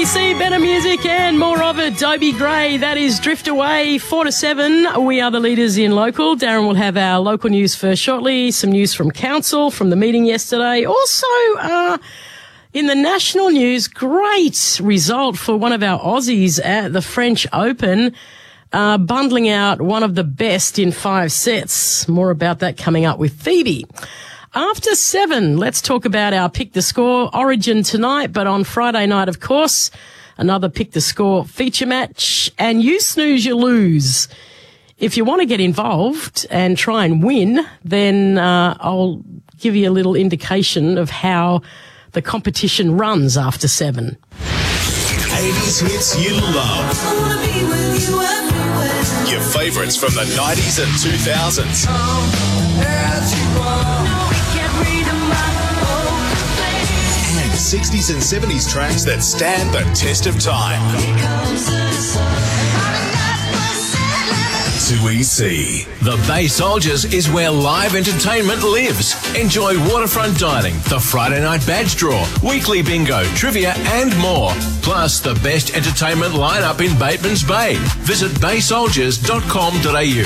See better music and more of it. Dobie Gray, that is Drift Away, 4 to 7. We are the leaders in local. Darren will have our local news first shortly. Some news from council, from the meeting yesterday. Also, in the national news, great result for one of our Aussies at the French Open, bundling out one of the best in 5 sets. More about that coming up with Phoebe. After 7, let's talk about our Pick the Score Origin tonight, but on Friday night, of course, another Pick the Score feature match, and you snooze, you lose. If you want to get involved and try and win, then I'll give you a little indication of how the competition runs after 7. 80s hits you love. Your favourites from the 90s and 2000s. And 60s and 70s tracks that stand the test of time. 2EC. The Bay Soldiers is where live entertainment lives. Enjoy waterfront dining, the Friday night badge draw, weekly bingo, trivia and more. Plus the best entertainment lineup in Bateman's Bay. Visit baysoldiers.com.au.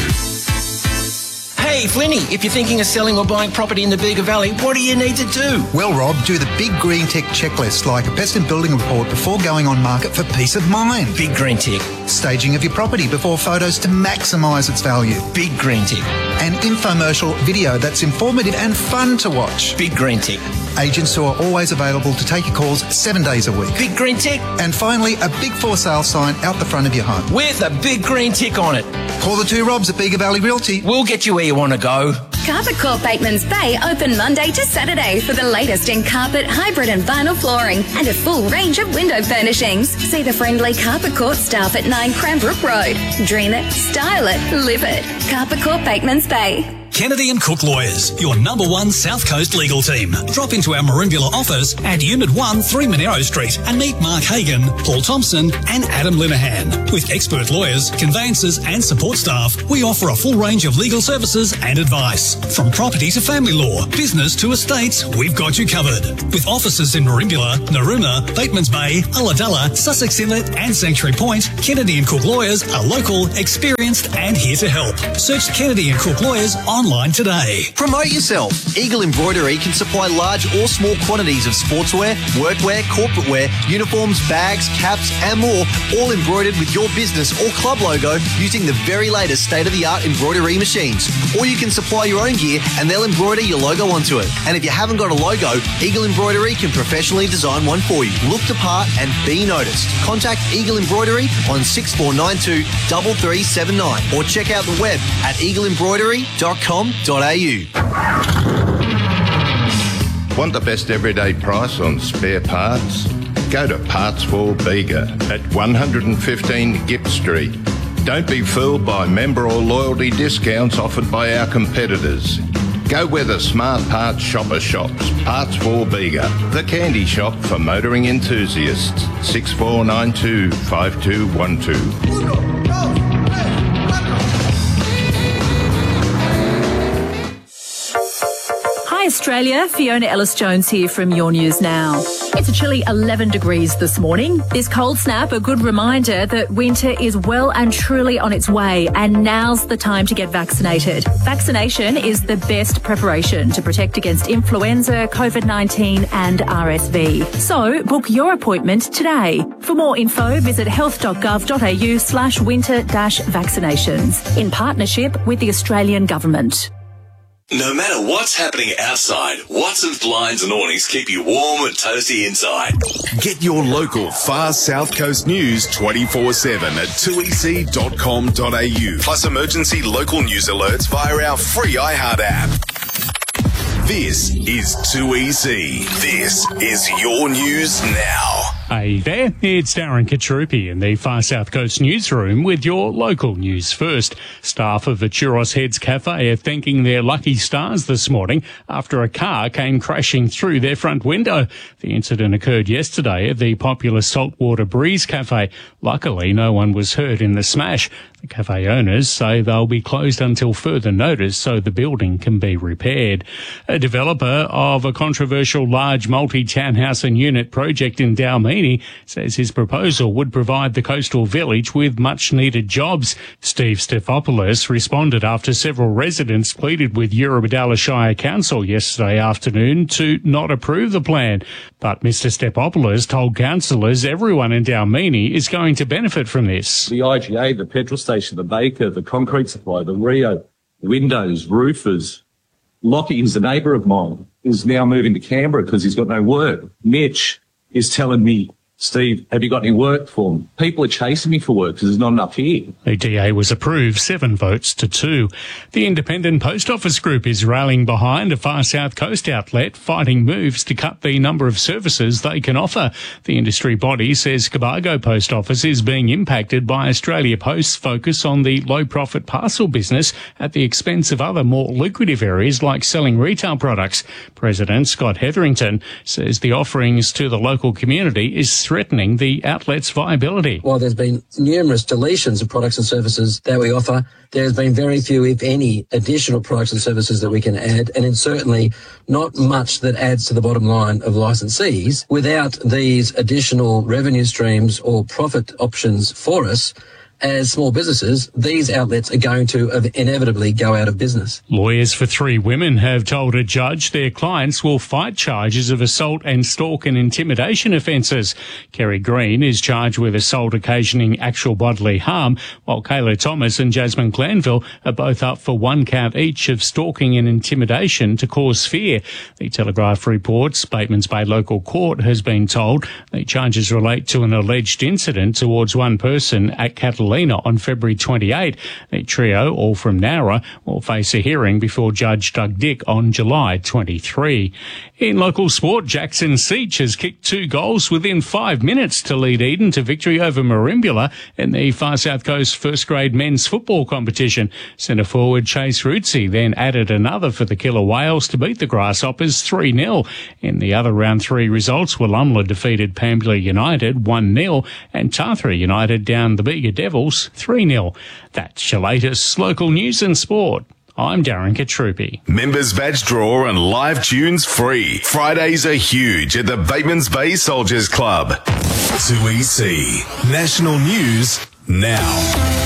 Hey, Flinny, if you're thinking of selling or buying property in the Bega Valley, what do you need to do? Well, Rob, do the Big Green Tick checklist, like a pest and building report before going on market for peace of mind. Big Green Tick. Staging of your property before photos to maximise its value. Big Green Tick. An infomercial video that's informative and fun to watch. Big Green Tick. Agents who are always available to take your calls 7 days a week. Big Green Tick. And finally, a big for sale sign out the front of your home. With a Big Green Tick on it. Call the 2 Robs at Bega Valley Realty. We'll get you where you want to go. Carpet Corp Bateman's Bay open Monday to Saturday for the latest in carpet, hybrid and vinyl flooring and a full range of window furnishings. See the friendly Carpet Corp staff at 9 Cranbrook Road. Dream it, style it, live it. Carpet Corp Bateman's Bay. Kennedy and Cook Lawyers, your #1 South Coast legal team. Drop into our Merimbula office at Unit 1, 3 Monero Street and meet Mark Hagan, Paul Thompson and Adam Linehan. With expert lawyers, conveyancers and support staff, we offer a full range of legal services and advice. From property to family law, business to estates, we've got you covered. With offices in Merimbula, Narooma, Bateman's Bay, Ulladulla, Sussex Inlet and Sanctuary Point, Kennedy and Cook Lawyers are local, experienced and here to help. Search Kennedy and Cook Lawyers online today. Promote yourself. Eagle Embroidery can supply large or small quantities of sportswear, workwear, corporate wear, uniforms, bags, caps and more, all embroidered with your business or club logo using the very latest state-of-the-art embroidery machines. Or you can supply your own gear and they'll embroider your logo onto it. And if you haven't got a logo, Eagle Embroidery can professionally design one for you. Look the part and be noticed. Contact Eagle Embroidery on 6492 3379 or check out the web at eagleembroidery.com.au. Want the best everyday price on spare parts? Go to Parts for Bega at 115 Gipp Street. Don't be fooled by member or loyalty discounts offered by our competitors. Go where the smart parts shopper shops. Parts for Bega, the candy shop for motoring enthusiasts. 6492 5212. Australia, Fiona Ellis-Jones here from Your News Now. It's a chilly 11 degrees this morning. This cold snap, a good reminder that winter is well and truly on its way, and now's the time to get vaccinated. Vaccination is the best preparation to protect against influenza, COVID-19 and RSV. So book your appointment today. For more info, visit health.gov.au/winter-vaccinations in partnership with the Australian Government. No matter what's happening outside, Watson's Blinds and Awnings keep you warm and toasty inside. Get your local far South Coast news 24/7 at 2ec.com.au. Plus emergency local news alerts via our free iHeart app. This is 2EC. This is your news now. Hey there, it's Darren Katrupi in the Far South Coast newsroom with your local news first. Staff of the Churros Heads Cafe are thanking their lucky stars this morning after a car came crashing through their front window. The incident occurred yesterday at the popular Saltwater Breeze Cafe. Luckily, no one was hurt in the smash. The cafe owners say they'll be closed until further notice so the building can be repaired. A developer of a controversial large multi-townhouse and unit project in Dalmean Meany says his proposal would provide the coastal village with much-needed jobs. Steve Stefopoulos responded after several residents pleaded with Eurobodalla Shire Council yesterday afternoon to not approve the plan. But Mr Stefopoulos told councillors everyone in Dalmini is going to benefit from this. The IGA, the petrol station, the baker, the concrete supply, the Rio, windows, roofers. Lockie is a neighbour of mine, is now moving to Canberra because he's got no work. Mitch is telling me, Steve, have you got any work for me? People are chasing me for work because there's not enough here. The DA was approved 7 votes to 2. The Independent Post Office Group is rallying behind a Far South Coast outlet, fighting moves to cut the number of services they can offer. The industry body says Cobargo Post Office is being impacted by Australia Post's focus on the low-profit parcel business at the expense of other more lucrative areas like selling retail products. President Scott Hetherington says the offerings to the local community is threatening the outlet's viability. While there's been numerous deletions of products and services that we offer, there's been very few, if any, additional products and services that we can add, and it's certainly not much that adds to the bottom line of licensees. Without these additional revenue streams or profit options for us, as small businesses, these outlets are going to inevitably go out of business. Lawyers for 3 women have told a judge their clients will fight charges of assault and stalk and intimidation offences. Kerry Green is charged with assault occasioning actual bodily harm, while Kayla Thomas and Jasmine Glanville are both up for 1 count each of stalking and intimidation to cause fear. The Telegraph reports Batemans Bay Local Court has been told the charges relate to an alleged incident towards one person at Catalina on February 28. The trio, all from Nowra, will face a hearing before Judge Doug Dick on July 23. In local sport, Jackson Seach has kicked 2 goals within 5 minutes to lead Eden to victory over Merimbula in the Far South Coast first grade men's football competition. Centre forward Chase Rootsey then added another for the Killer Whales to beat the Grasshoppers 3-0. In the other round 3 results, Wollumla defeated Pambula United 1-0 and Tathra United down the Bega Devils 3-0. That's your latest local news and sport. I'm Darren Katrupi. Members badge draw and live tunes free. Fridays are huge at the Batemans Bay Soldiers Club. 2EC. National News now.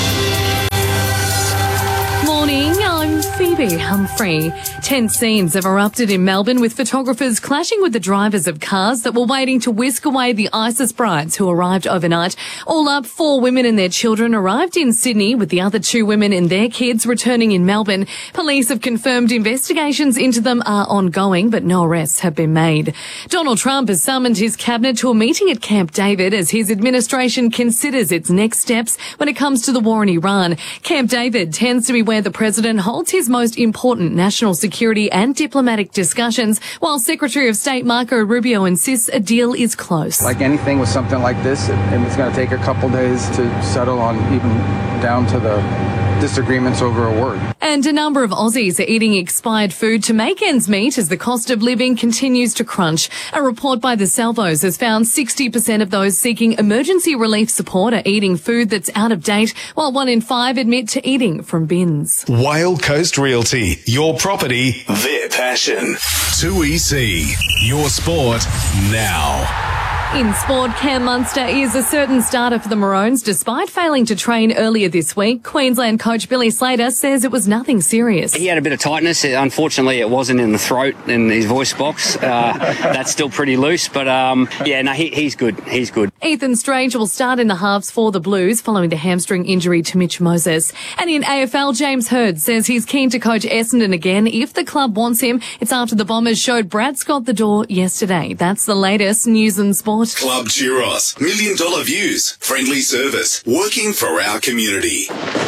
Morning, I'm Phoebe Humphrey. Tense scenes have erupted in Melbourne with photographers clashing with the drivers of cars that were waiting to whisk away the ISIS brides who arrived overnight. All up, 4 women and their children arrived in Sydney, with the other 2 women and their kids returning in Melbourne. Police have confirmed investigations into them are ongoing, but no arrests have been made. Donald Trump has summoned his cabinet to a meeting at Camp David as his administration considers its next steps when it comes to the war in Iran. Camp David tends to be where the president holds his most important national security and diplomatic discussions, while Secretary of State Marco Rubio insists a deal is close. Like anything with something like this, it's going to take a couple days to settle on, even down to the disagreements over a word. And a number of Aussies are eating expired food to make ends meet as the cost of living continues to crunch. A report by the Salvos has found 60% of those seeking emergency relief support are eating food that's out of date, while 1 in 5 admit to eating from bins. Whale Coast Realty. Your property, their passion. 2EC. Your sport now. In sport, Cam Munster is a certain starter for the Maroons despite failing to train earlier this week. Queensland coach Billy Slater says it was nothing serious. He had a bit of tightness. Unfortunately, it wasn't in the throat, in his voice box. That's still pretty loose, but he's good. He's good. Ethan Strange will start in the halves for the Blues following the hamstring injury to Mitch Moses. And in AFL, James Hird says he's keen to coach Essendon again if the club wants him. It's after the Bombers showed Brad Scott the door yesterday. That's the latest news and sport. Club Churros. $1 million views. Friendly service. Working for our community.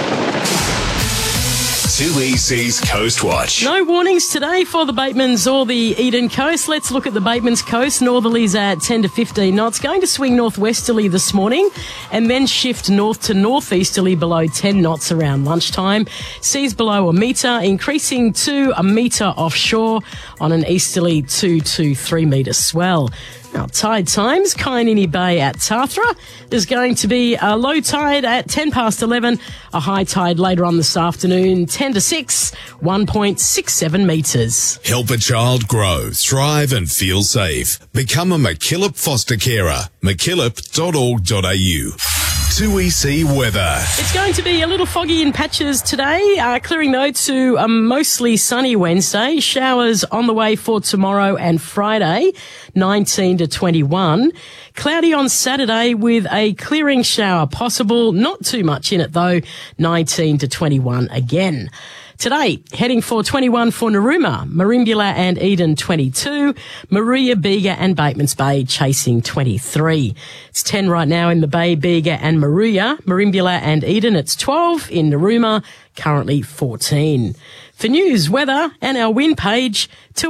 2EC's Coast Watch. No warnings today for the Batemans or the Eden Coast. Let's look at the Batemans Coast. Northerlies at 10 to 15 knots. Going to swing northwesterly this morning and then shift north to northeasterly below 10 knots around lunchtime. Seas below a metre, increasing to a metre offshore on an easterly 2 to 3 metre swell. Now, tide times, Kainini Bay at Tathra. There's going to be a low tide at 10 past 11, a high tide later on this afternoon, 10 to 6, 1.67 metres. Help a child grow, thrive and feel safe. Become a MacKillop foster carer. MacKillop.org.au. 2EC weather. It's going to be a little foggy in patches today, clearing though to a mostly sunny Wednesday. Showers on the way for tomorrow and Friday, 19 to 21. Cloudy on Saturday with a clearing shower possible. Not too much in it though, 19 to 21 again. Today, heading for 21 for Narooma, Merimbula and Eden 22, Maria, Bega and Batemans Bay chasing 23. It's 10 right now in the Bay, Bega and Maria, Merimbula and Eden. It's 12 in Narooma, currently 14. For news, weather and our wind page,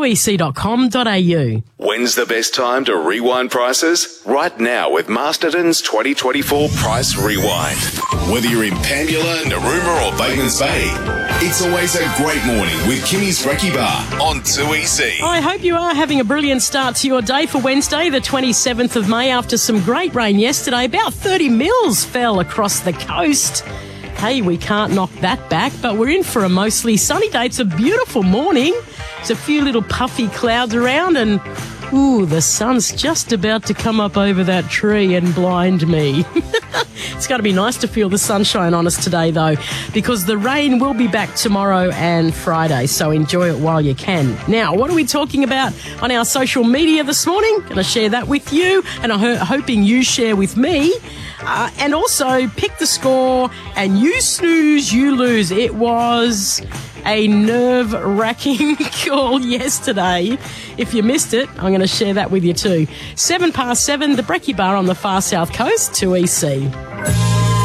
2ec.com.au. When's the best time to rewind prices? Right now with Masterton's 2024 Price Rewind. Whether you're in Pambula, Narooma or Batemans Bay, it's always a great morning with Kimmy's Brekkie Bar on 2EC. I hope you are having a brilliant start to your day for Wednesday, the 27th of May, after some great rain yesterday. About 30 mils fell across the coast. Hey, we can't knock that back, but we're in for a mostly sunny day. It's a beautiful morning. There's a few little puffy clouds around and, ooh, the sun's just about to come up over that tree and blind me. It's going to be nice to feel the sunshine on us today, though, because the rain will be back tomorrow and Friday, so enjoy it while you can. Now, what are we talking about on our social media this morning? Going to share that with you, and I'm hoping you share with me. And also, pick the score, and you snooze, you lose. It was a nerve-wracking call yesterday. If you missed it, I'm going to share that with you too. 7 past 7, the Brekkie Bar on the far south coast, 2EC.